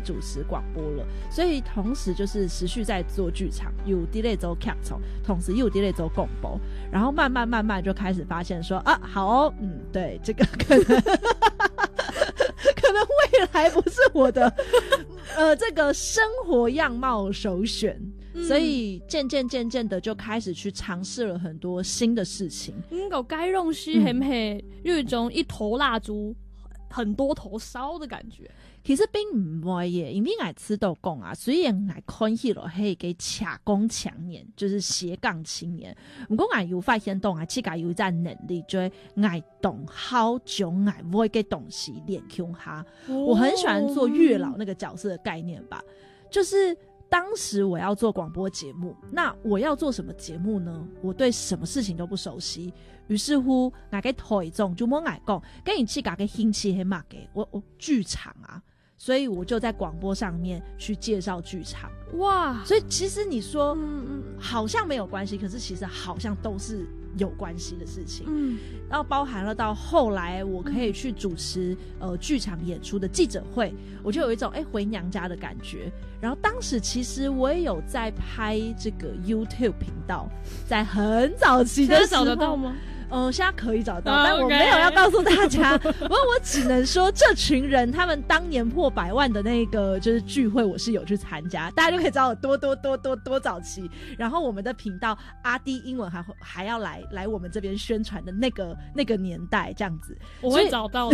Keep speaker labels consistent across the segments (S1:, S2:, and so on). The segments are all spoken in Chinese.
S1: 主持广播了，所以同时就是持续在做剧场，有在做剧场，同时又在做广播，然后慢慢就开始发现说啊，好哦，对，这个可能未来不是我的这个生活样貌首选。所以渐渐的就开始去尝试了很多新的事情。
S2: 有该弄是很很有一种一头蜡烛很多头烧的感觉。
S1: 其实并不会耶，因为我知道讲啊，虽然我看起来是个恰工强年，就是斜杠青年，不过我有发现到我自己有一种能力，就是我懂好久我会给东西练胸哈。我很喜欢做月老那个角色的概念吧，就是当时我要做广播节目，那我要做什么节目呢？我对什么事情都不熟悉，于是乎我给推中就摸我讲，跟你去搞个兴趣是嘛给我剧场啊，所以我就在广播上面去介绍剧场。哇，所以其实你说好像没有关系，可是其实好像都是有关系的事情。然后包含了到后来我可以去主持剧场演出的记者会，我就有一种回娘家的感觉。然后当时其实我也有在拍这个 YouTube 频道，在很早期的时候。
S2: 现在找得到吗？
S1: 现在可以找到，但我没有要告诉大家。不过我只能说，这群人他们当年破100万的那个就是聚会，我是有去参加，大家就可以找我多早期。然后我们的频道阿弟英文还要来我们这边宣传的那个年代，这样子
S2: 我会找到的。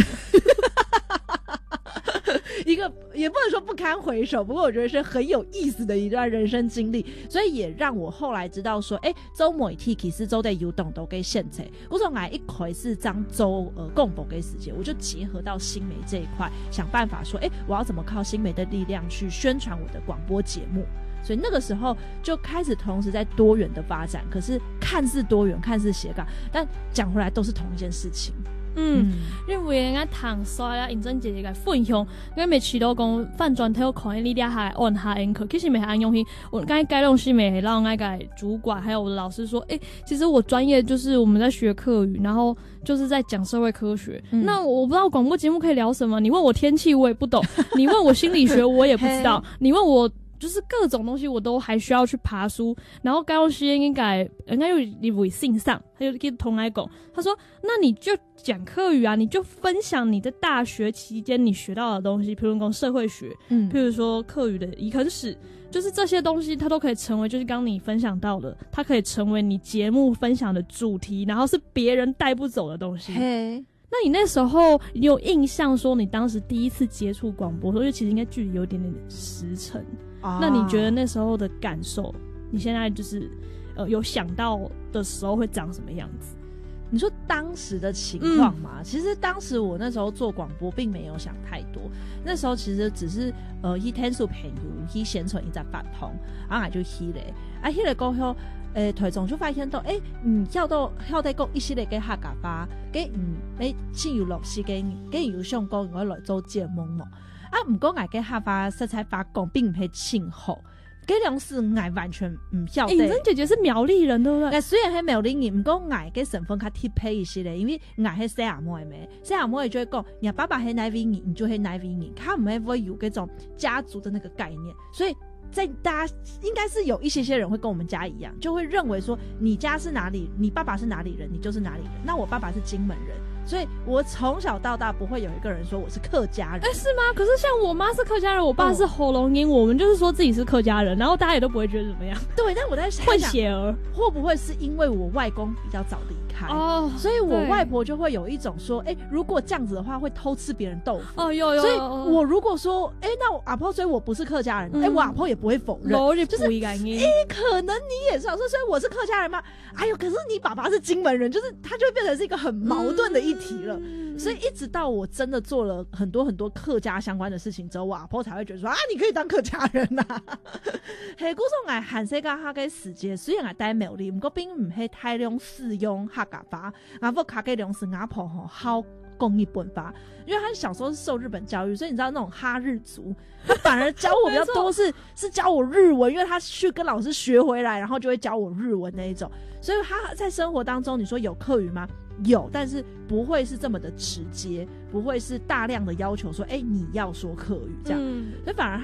S1: 一个也不能说不堪回首，不过我觉得是很有意思的一段人生经历，所以也让我后来知道说，做媒体其实做在有动都给现在，我从来一开始当做广播给时间，我就结合到新媒这一块，想办法说，我要怎么靠新媒的力量去宣传我的广播节目。所以那个时候就开始同时在多元的发展，可是看似多元看似斜杠，但讲回来都是同一件事情。
S2: 因为我唐刷啦，尹真姐姐嘅分享，我每次都讲饭转头看你俩还按下 anchor， 其实没按用心。我刚才该用心没让那个主管还有我的老师说，其实我专业就是我们在学客语，然后就是在讲社会科学。那我不知道广播节目可以聊什么，你问我天气我也不懂，你问我心理学我也不知道，你问我。就是各种东西我都还需要去爬书，然后高师应该有你微信上，他就跟同来讲，他说那你就讲客语啊，你就分享你在大学期间你学到的东西，譬如说社会学，譬如说客语的遗啃史，就是这些东西它都可以成为，就是刚你分享到的，它可以成为你节目分享的主题，然后是别人带不走的东西。那你那时候你有印象说你当时第一次接触广播，因为其实应该距离有一点点时辰。那你觉得那时候的感受，你现在就是有想到的时候会长什么样子？
S1: 你说当时的情况嘛，其实当时我那时候做广播并没有想太多，那时候其实只是他天数朋友他宣传一直发通，然后我就去了去了过后台中就发现到晓得讲一系列嘅客家話嘅先有老師嘅有上講我來做節目嘛不過我嘅客話實在發講並唔係清好嘅兩事我完全唔曉得。
S2: 尹真姐姐是苗栗人對不對？
S1: 雖然係苗栗人，不過我嘅身份較貼配一些咧，因為我係西亞妹咩，西亞妹就會講你爸爸係哪位人，你就係哪位人，他唔會有嗰種家族的那個概念，所以在大家应该是有一些人会跟我们家一样，就会认为说你家是哪里，你爸爸是哪里人，你就是哪里人。那我爸爸是金门人，所以我从小到大不会有一个人说我是客家人。
S2: 是吗？可是像我妈是客家人，我爸是喉咙音，我们就是说自己是客家人，然后大家也都不会觉得怎么样。
S1: 对，但我在想
S2: 混血儿
S1: 会不会是因为我外公比较早离开所以我外婆就会有一种说如果这样子的话会偷吃别人豆腐
S2: 有
S1: 所以我如果说那我阿婆所以我不是客家人我阿婆也不会否认，就是可能你也是所以我是客家人吗？可是你爸爸是金门人，就是他就会变成是一个很矛盾的议题了所以一直到我真的做了很多很多客家相关的事情之后，我阿婆才会觉得说你可以当客家人嘿，故说我汉世家客家时节虽然我待苗栗，不过并不是大量使用客家话，阿婆客家量是阿婆好讲日本话，因为他小时候是受日本教育，所以你知道那种哈日族，他反而教我比较多是教我日文，因为他去跟老师学回来，然后就会教我日文那一种，所以他在生活当中你说有客语吗？有，但是不会是这么的直接，不会是大量的要求说你要说客语这样所以反而